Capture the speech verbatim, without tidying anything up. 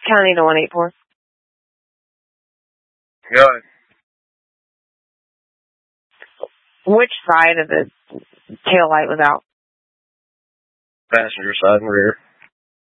County to one eight four. Go ahead. Which side of the tail light was out? Passenger side and rear.